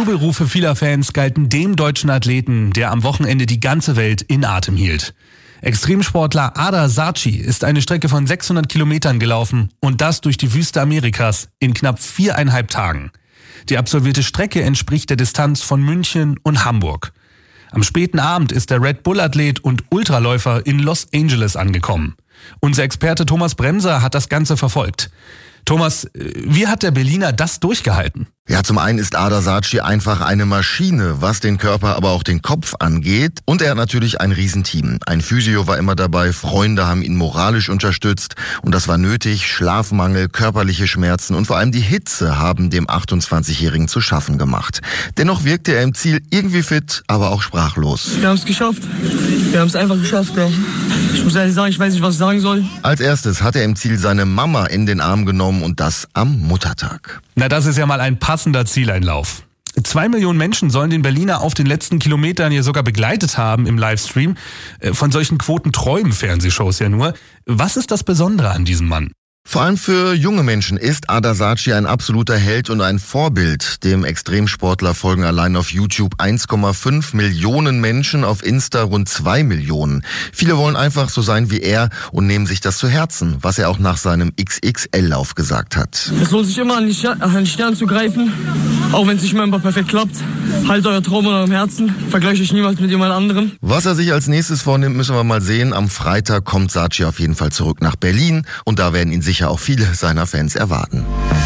Jubelrufe vieler Fans galten dem deutschen Athleten, der am Wochenende die ganze Welt in Atem hielt. Extremsportler Adar Sarci ist eine Strecke von 600 Kilometern gelaufen und das durch die Wüste Amerikas in knapp 4,5 Tagen. Die absolvierte Strecke entspricht der Distanz von München und Hamburg. Am späten Abend ist der Red Bull-Athlet und Ultraläufer in Los Angeles angekommen. Unser Experte Thomas Bremser hat das Ganze verfolgt. Thomas, wie hat der Berliner das durchgehalten? Ja, zum einen ist Adar Sarci einfach eine Maschine, was den Körper, aber auch den Kopf angeht. Und er hat natürlich ein Riesenteam. Ein Physio war immer dabei, Freunde haben ihn moralisch unterstützt. Und das war nötig. Schlafmangel, körperliche Schmerzen und vor allem die Hitze haben dem 28-Jährigen zu schaffen gemacht. Dennoch wirkte er im Ziel irgendwie fit, aber auch sprachlos. Wir haben es geschafft. Wir haben es einfach geschafft. Ja. Ich muss ehrlich sagen, ich weiß nicht, was ich sagen soll. Als erstes hat er im Ziel seine Mama in den Arm genommen und das am Muttertag. Na, das ist ja mal ein passender Zieleinlauf. 2 Millionen Menschen sollen den Berliner auf den letzten Kilometern hier sogar begleitet haben im Livestream. Von solchen Quoten träumen Fernsehshows ja nur. Was ist das Besondere an diesem Mann? Vor allem für junge Menschen ist Adar Sarci ein absoluter Held und ein Vorbild. Dem Extremsportler folgen allein auf YouTube 1,5 Millionen Menschen, auf Insta rund 2 Millionen. Viele wollen einfach so sein wie er und nehmen sich das zu Herzen, was er auch nach seinem XXL-Lauf gesagt hat. Es lohnt sich immer an den Stern zu greifen, auch wenn es nicht immer perfekt klappt. Haltet euer Traum in eurem Herzen, vergleicht euch niemals mit jemand anderem. Was er sich als nächstes vornimmt, müssen wir mal sehen. Am Freitag kommt Sarci auf jeden Fall zurück nach Berlin und da werden ihn sicher auch viele seiner Fans erwarten.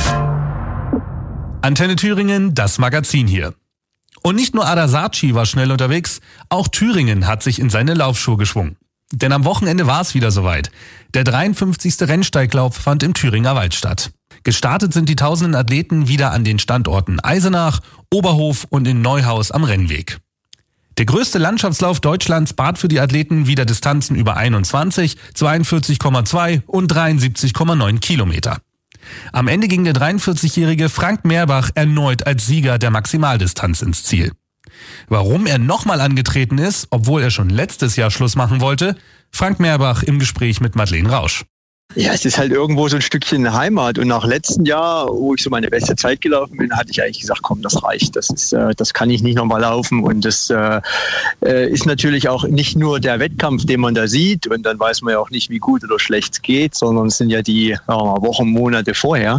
Antenne Thüringen, das Magazin hier. Und nicht nur Adar Sarci war schnell unterwegs, auch Thüringen hat sich in seine Laufschuhe geschwungen. Denn am Wochenende war es wieder soweit. Der 53. Rennsteiglauf fand im Thüringer Wald statt. Gestartet sind die tausenden Athleten wieder an den Standorten Eisenach, Oberhof und in Neuhaus am Rennweg. Der größte Landschaftslauf Deutschlands bat für die Athleten wieder Distanzen über 21, 42,2 und 73,9 Kilometer. Am Ende ging der 43-jährige Frank Meerbach erneut als Sieger der Maximaldistanz ins Ziel. Warum er nochmal angetreten ist, obwohl er schon letztes Jahr Schluss machen wollte, Frank Meerbach im Gespräch mit Madeleine Rausch. Ja, es ist halt irgendwo so ein Stückchen Heimat. Und nach letztem Jahr, wo ich so meine beste Zeit gelaufen bin, hatte ich eigentlich gesagt, komm, das reicht. Das kann ich nicht nochmal laufen. Und das ist natürlich auch nicht nur der Wettkampf, den man da sieht. Und dann weiß man ja auch nicht, wie gut oder schlecht es geht, sondern es sind ja die Wochen, Monate vorher,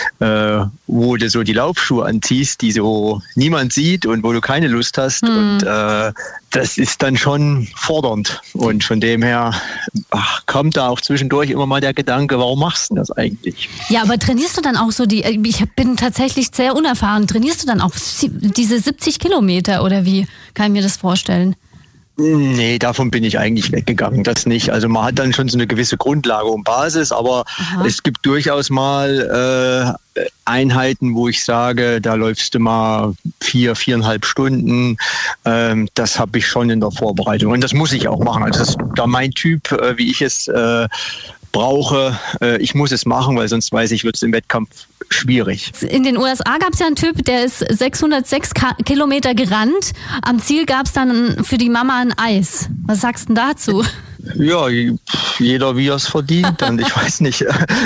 wo du so die Laufschuhe anziehst, die so niemand sieht und wo du keine Lust hast. Und das ist dann schon fordernd. Und von dem her kommt da auch zwischendurch immer mal der Gedanke, warum machst du das eigentlich? Ja, aber trainierst du dann auch so ich bin tatsächlich sehr unerfahren, trainierst du dann auch diese 70 Kilometer oder wie kann ich mir das vorstellen? Nee, davon bin ich eigentlich weggegangen, das nicht. Also man hat dann schon so eine gewisse Grundlage und Basis, aber es gibt durchaus mal Einheiten, wo ich sage, da läufst du mal 4,5 Stunden. Das habe ich schon in der Vorbereitung und das muss ich auch machen. Also das ist da mein Typ, wie ich es brauche. Ich muss es machen, weil sonst weiß ich, wird es im Wettkampf schwierig. In den USA gab es ja einen Typ, der ist 606 Kilometer gerannt. Am Ziel gab es dann für die Mama ein Eis. Was sagst du denn dazu? Ja, jeder wie er es verdient. Und ich weiß nicht,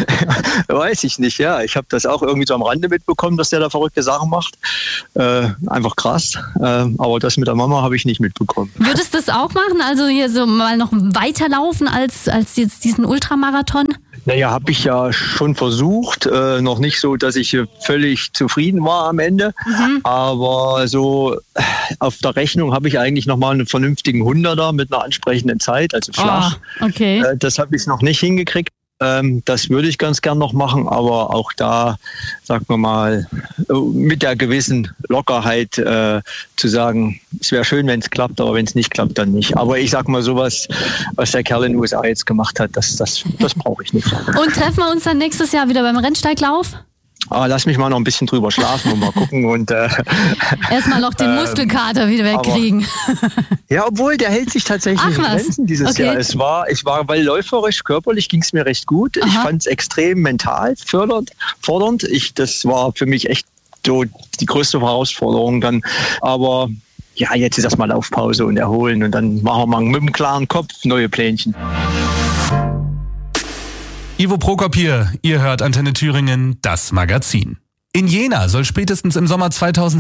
ja. Ich habe das auch irgendwie so am Rande mitbekommen, dass der da verrückte Sachen macht. Einfach krass. Aber das mit der Mama habe ich nicht mitbekommen. Würdest du das auch machen? Also hier so mal noch weiterlaufen als jetzt diesen Ultramarathon? Naja, habe ich ja schon versucht. Noch nicht so, dass ich völlig zufrieden war am Ende. Aber so auf der Rechnung habe ich eigentlich nochmal einen vernünftigen 100er mit einer ansprechenden Zeit, also flach. Okay. Das habe ich noch nicht hingekriegt. Das würde ich ganz gern noch machen, aber auch da, sagen wir mal, mit der gewissen Lockerheit zu sagen, es wäre schön, wenn es klappt, aber wenn es nicht klappt, dann nicht. Aber ich sag mal, sowas, was der Kerl in den USA jetzt gemacht hat, das brauche ich nicht. Und treffen wir uns dann nächstes Jahr wieder beim Rennsteiglauf? Lass mich mal noch ein bisschen drüber schlafen und mal gucken. Und erstmal noch den Muskelkater wieder wegkriegen. Ja, obwohl, der hält sich tatsächlich in Grenzen dieses Jahr. Ich war, weil läuferisch, körperlich ging es mir recht gut. Ich fand es extrem mental fordernd. Das war für mich echt so die größte Herausforderung dann. Aber ja, jetzt ist erstmal Laufpause und erholen und dann machen wir mal mit einem klaren Kopf neue Plänchen. Ivo Prokop hier, ihr hört Antenne Thüringen, das Magazin. In Jena soll spätestens im Sommer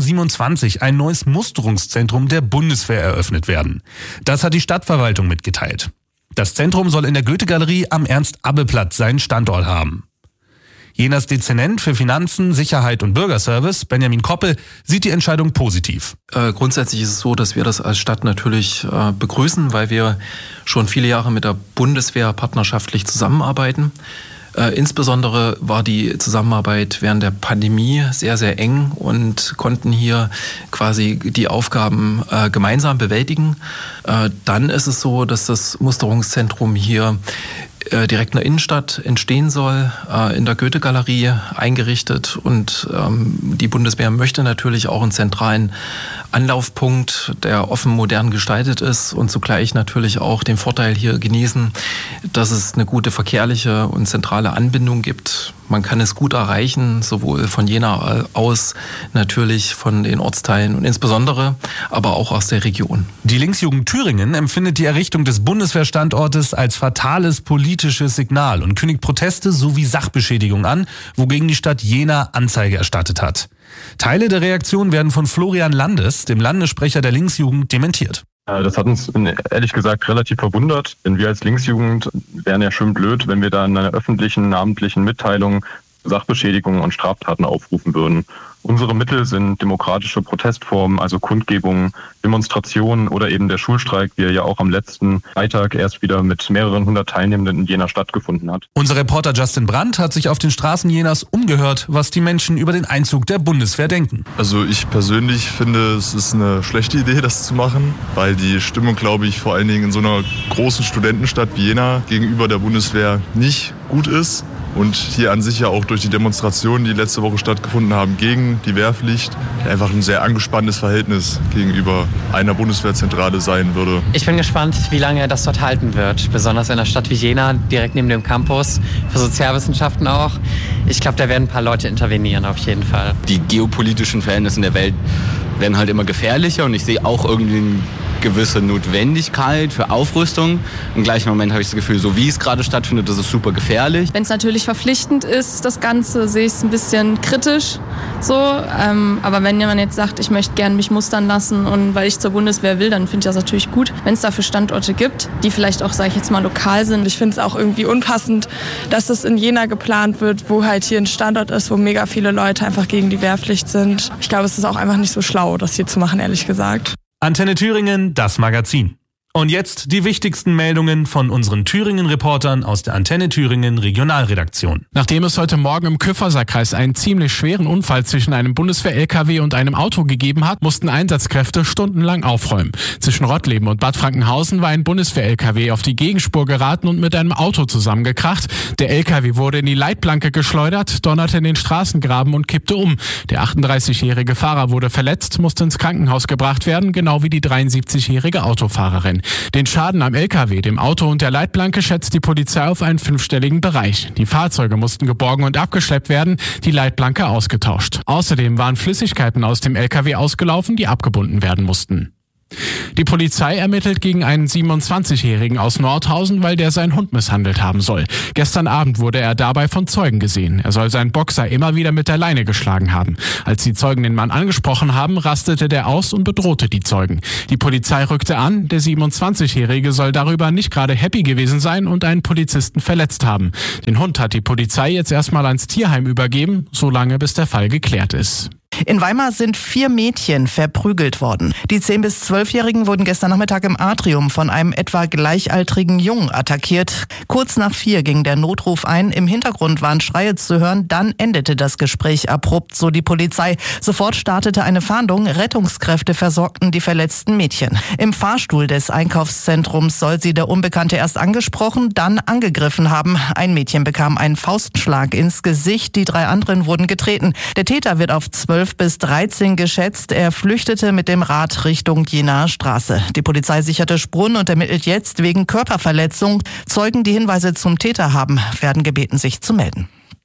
2027 ein neues Musterungszentrum der Bundeswehr eröffnet werden. Das hat die Stadtverwaltung mitgeteilt. Das Zentrum soll in der Goethe-Galerie am Ernst-Abbe-Platz seinen Standort haben. Jenas Dezernent für Finanzen, Sicherheit und Bürgerservice, Benjamin Koppe, sieht die Entscheidung positiv. Grundsätzlich ist es so, dass wir das als Stadt natürlich begrüßen, weil wir schon viele Jahre mit der Bundeswehr partnerschaftlich zusammenarbeiten. Insbesondere war die Zusammenarbeit während der Pandemie sehr, sehr eng und konnten hier quasi die Aufgaben gemeinsam bewältigen. Dann ist es so, dass das Musterungszentrum hier direkt in der Innenstadt entstehen soll, in der Goethe-Galerie eingerichtet. Und die Bundeswehr möchte natürlich auch einen zentralen Anlaufpunkt, der offen modern gestaltet ist und zugleich natürlich auch den Vorteil hier genießen, dass es eine gute verkehrliche und zentrale Anbindung gibt. Man kann es gut erreichen, sowohl von Jena aus, natürlich von den Ortsteilen und insbesondere, aber auch aus der Region. Die Linksjugend Thüringen empfindet die Errichtung des Bundeswehrstandortes als fatales politisches Signal und kündigt Proteste sowie Sachbeschädigung an, wogegen die Stadt Jena Anzeige erstattet hat. Teile der Reaktion werden von Florian Landes, dem Landessprecher der Linksjugend, dementiert. Das hat uns ehrlich gesagt relativ verwundert, denn wir als Linksjugend wären ja schön blöd, wenn wir da in einer öffentlichen, namentlichen Mitteilung Sachbeschädigungen und Straftaten aufrufen würden. Unsere Mittel sind demokratische Protestformen, also Kundgebungen, Demonstrationen oder eben der Schulstreik, wie er ja auch am letzten Freitag erst wieder mit mehreren hundert Teilnehmenden in Jena stattgefunden hat. Unser Reporter Justin Brandt hat sich auf den Straßen Jenas umgehört, was die Menschen über den Einzug der Bundeswehr denken. Also ich persönlich finde, es ist eine schlechte Idee, das zu machen, weil die Stimmung, glaube ich, vor allen Dingen in so einer großen Studentenstadt wie Jena gegenüber der Bundeswehr nicht gut ist. Und hier an sich ja auch durch die Demonstrationen, die letzte Woche stattgefunden haben gegen die Wehrpflicht, einfach ein sehr angespanntes Verhältnis gegenüber einer Bundeswehrzentrale sein würde. Ich bin gespannt, wie lange das dort halten wird, besonders in einer Stadt wie Jena, direkt neben dem Campus, für Sozialwissenschaften auch. Ich glaube, da werden ein paar Leute intervenieren, auf jeden Fall. Die geopolitischen Verhältnisse in der Welt werden halt immer gefährlicher und ich sehe auch irgendwie eine gewisse Notwendigkeit für Aufrüstung. Im gleichen Moment habe ich das Gefühl, so wie es gerade stattfindet, das ist super gefährlich. Wenn es natürlich verpflichtend ist, das Ganze, sehe ich es ein bisschen kritisch. So, aber wenn jemand jetzt sagt, ich möchte gerne mich mustern lassen und weil ich zur Bundeswehr will, dann finde ich das natürlich gut. Wenn es dafür Standorte gibt, die vielleicht auch, sage ich jetzt mal, lokal sind. Ich finde es auch irgendwie unpassend, dass es in Jena geplant wird, wo halt hier ein Standort ist, wo mega viele Leute einfach gegen die Wehrpflicht sind. Ich glaube, es ist auch einfach nicht so schlau, das hier zu machen, ehrlich gesagt. Antenne Thüringen, das Magazin. Und jetzt die wichtigsten Meldungen von unseren Thüringen-Reportern aus der Antenne Thüringen Regionalredaktion. Nachdem es heute Morgen im Kyffhäuser-Kreis einen ziemlich schweren Unfall zwischen einem Bundeswehr-LKW und einem Auto gegeben hat, mussten Einsatzkräfte stundenlang aufräumen. Zwischen Rottleben und Bad Frankenhausen war ein Bundeswehr-LKW auf die Gegenspur geraten und mit einem Auto zusammengekracht. Der LKW wurde in die Leitplanke geschleudert, donnerte in den Straßengraben und kippte um. Der 38-jährige Fahrer wurde verletzt, musste ins Krankenhaus gebracht werden, genau wie die 73-jährige Autofahrerin. Den Schaden am LKW, dem Auto und der Leitplanke schätzt die Polizei auf einen 5-stelligen Bereich. Die Fahrzeuge mussten geborgen und abgeschleppt werden, die Leitplanke ausgetauscht. Außerdem waren Flüssigkeiten aus dem LKW ausgelaufen, die abgebunden werden mussten. Die Polizei ermittelt gegen einen 27-Jährigen aus Nordhausen, weil der seinen Hund misshandelt haben soll. Gestern Abend wurde er dabei von Zeugen gesehen. Er soll seinen Boxer immer wieder mit der Leine geschlagen haben. Als die Zeugen den Mann angesprochen haben, rastete der aus und bedrohte die Zeugen. Die Polizei rückte an, der 27-Jährige soll darüber nicht gerade happy gewesen sein und einen Polizisten verletzt haben. Den Hund hat die Polizei jetzt erstmal ans Tierheim übergeben, solange bis der Fall geklärt ist. In Weimar sind 4 Mädchen verprügelt worden. Die 10- bis 12-Jährigen wurden gestern Nachmittag im Atrium von einem etwa gleichaltrigen Jungen attackiert. Kurz nach 4 ging der Notruf ein. Im Hintergrund waren Schreie zu hören. Dann endete das Gespräch abrupt, so die Polizei. Sofort startete eine Fahndung. Rettungskräfte versorgten die verletzten Mädchen. Im Fahrstuhl des Einkaufszentrums soll sie der Unbekannte erst angesprochen, dann angegriffen haben. Ein Mädchen bekam einen Faustschlag ins Gesicht. Die 3 anderen wurden getreten. Der Täter wird auf 12 bis 13 geschätzt. Er flüchtete mit dem Rad Richtung Jenaer Straße. Die Polizei sicherte Spuren und ermittelt jetzt wegen Körperverletzung. Zeugen, die Hinweise zum Täter haben, werden gebeten, sich zu melden.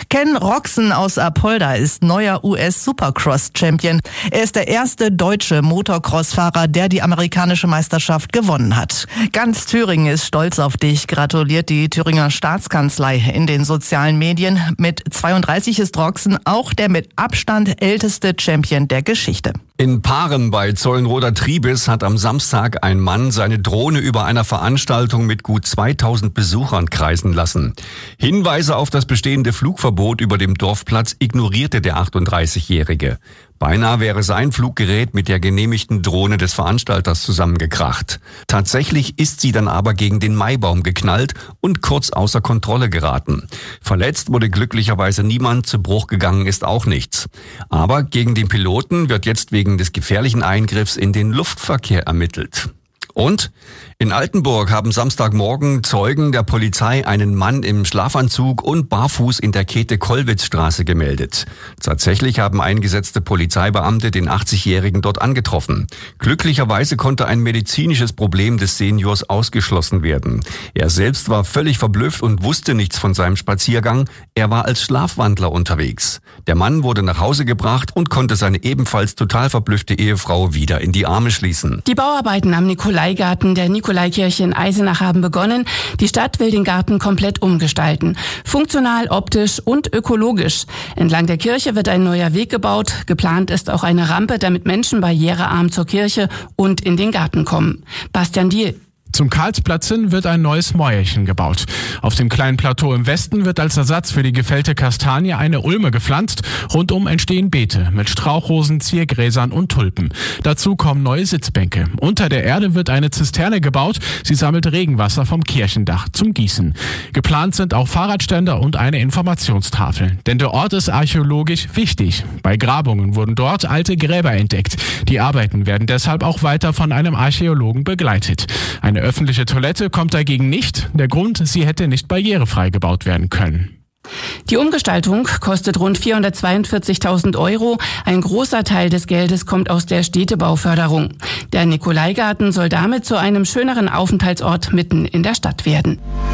Ken Roczen aus Apolda ist neuer US-Supercross-Champion. Er ist der erste deutsche Motocross-Fahrer, der die amerikanische Meisterschaft gewonnen hat. Ganz Thüringen ist stolz auf dich, gratuliert die Thüringer Staatskanzlei in den sozialen Medien. Mit 32 ist Roczen auch der mit Abstand älteste Champion der Geschichte. In Paaren bei Zollenroda-Triebis hat am Samstag ein Mann seine Drohne über einer Veranstaltung mit gut 2000 Besuchern kreisen lassen. Hinweise auf das bestehende Flugverbot über dem Dorfplatz ignorierte der 38-Jährige. Beinahe wäre sein Fluggerät mit der genehmigten Drohne des Veranstalters zusammengekracht. Tatsächlich ist sie dann aber gegen den Maibaum geknallt und kurz außer Kontrolle geraten. Verletzt wurde glücklicherweise niemand, zu Bruch gegangen ist auch nichts. Aber gegen den Piloten wird jetzt wegen des gefährlichen Eingriffs in den Luftverkehr ermittelt. Und in Altenburg haben Samstagmorgen Zeugen der Polizei einen Mann im Schlafanzug und barfuß in der Käthe-Kollwitz-Straße gemeldet. Tatsächlich haben eingesetzte Polizeibeamte den 80-Jährigen dort angetroffen. Glücklicherweise konnte ein medizinisches Problem des Seniors ausgeschlossen werden. Er selbst war völlig verblüfft und wusste nichts von seinem Spaziergang. Er war als Schlafwandler unterwegs. Der Mann wurde nach Hause gebracht und konnte seine ebenfalls total verblüffte Ehefrau wieder in die Arme schließen. Die Bauarbeiten am Nikolaigarten der Nikolaikirche in Eisenach haben begonnen. Die Stadt will den Garten komplett umgestalten. Funktional, optisch und ökologisch. Entlang der Kirche wird ein neuer Weg gebaut. Geplant ist auch eine Rampe, damit Menschen barrierearm zur Kirche und in den Garten kommen. Bastian Diel. Zum Karlsplatz hin wird ein neues Mäuerchen gebaut. Auf dem kleinen Plateau im Westen wird als Ersatz für die gefällte Kastanie eine Ulme gepflanzt. Rundum entstehen Beete mit Strauchrosen, Ziergräsern und Tulpen. Dazu kommen neue Sitzbänke. Unter der Erde wird eine Zisterne gebaut. Sie sammelt Regenwasser vom Kirchendach zum Gießen. Geplant sind auch Fahrradständer und eine Informationstafel. Denn der Ort ist archäologisch wichtig. Bei Grabungen wurden dort alte Gräber entdeckt. Die Arbeiten werden deshalb auch weiter von einem Archäologen begleitet. Eine öffentliche Toilette kommt dagegen nicht. Der Grund, sie hätte nicht barrierefrei gebaut werden können. Die Umgestaltung kostet rund 442.000 €. Ein großer Teil des Geldes kommt aus der Städtebauförderung. Der Nikolaigarten soll damit zu einem schöneren Aufenthaltsort mitten in der Stadt werden.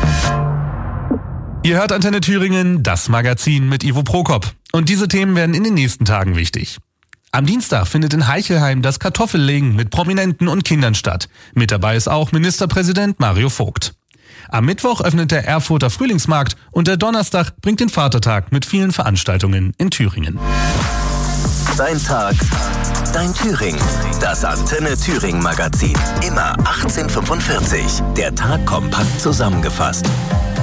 Ihr hört Antenne Thüringen, das Magazin mit Ivo Prokop. Und diese Themen werden in den nächsten Tagen wichtig. Am Dienstag findet in Heichelheim das Kartoffellegen mit Prominenten und Kindern statt. Mit dabei ist auch Ministerpräsident Mario Vogt. Am Mittwoch öffnet der Erfurter Frühlingsmarkt und der Donnerstag bringt den Vatertag mit vielen Veranstaltungen in Thüringen. Dein Tag, dein Thüringen. Das Antenne Thüringen Magazin. Immer 18:45. Der Tag kompakt zusammengefasst.